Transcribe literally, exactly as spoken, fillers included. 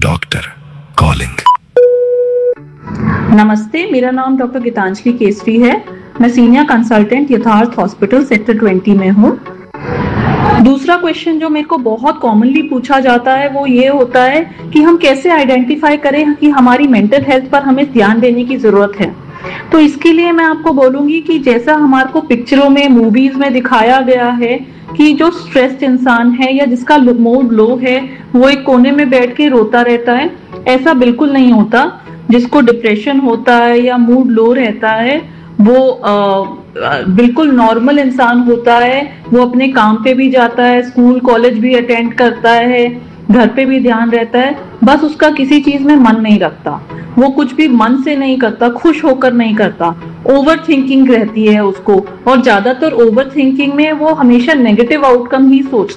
Doctor calling. नमस्ते, मेरा नाम डॉक्टर गीतांजलि केसरी है। मैं सीनियर कंसल्टेंट यथार्थ हॉस्पिटल सेक्टर ट्वेंटी में हूँ। दूसरा क्वेश्चन जो मेरे को बहुत कॉमनली पूछा जाता है वो ये होता है कि हम कैसे आइडेंटिफाई करें कि हमारी मेंटल हेल्थ पर हमें ध्यान देने की जरूरत है। तो इसके लिए मैं आपको बोलूंगी कि जैसा हमारे को पिक्चरों में, मूवीज में दिखाया गया है कि जो स्ट्रेस्ड इंसान है या जिसका मूड लो है वो एक कोने में बैठ के रोता रहता है, ऐसा बिल्कुल नहीं होता। जिसको डिप्रेशन होता है या मूड लो रहता है वो आ, बिल्कुल नॉर्मल इंसान होता है। वो अपने काम पे भी जाता है, स्कूल कॉलेज भी अटेंड करता है, घर पे भी ध्यान रहता है, बस उसका किसी चीज में मन नहीं लगता। वो कुछ भी मन से नहीं करता, खुश होकर नहीं करता। ओवर थिंकिंग रहती है उसको, और ज्यादातर ओवर थिंकिंग में वो हमेशा नेगेटिव आउटकम ही सोचता है।